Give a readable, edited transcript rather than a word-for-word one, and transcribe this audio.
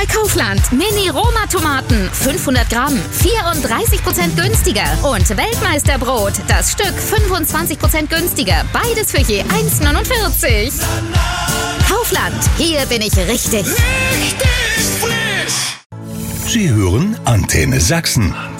Bei Kaufland. Mini-Roma-Tomaten. 500 Gramm. 34% günstiger. Und Weltmeisterbrot. Das Stück 25% günstiger. Beides für je 1,49. Kaufland. Hier bin ich richtig. Richtig frisch! Sie hören Antenne Sachsen.